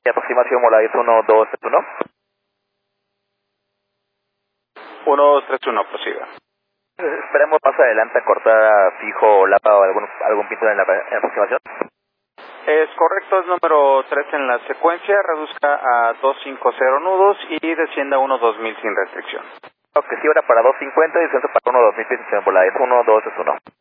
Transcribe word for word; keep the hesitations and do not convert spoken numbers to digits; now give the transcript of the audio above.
Y aproximación Volaris uno dos tres uno. uno dos tres uno, prosiga. Esperemos más adelante a cortar a fijo o lapa o algún, algún pintor en la, en la aproximación. Es correcto, es número tres en la secuencia, reduzca a doscientos cincuenta nudos y descienda a uno dos mil sin restricción. Ok, sí, ahora para doscientos cincuenta y descenso para uno dos mil sin Volaris uno dos tres uno.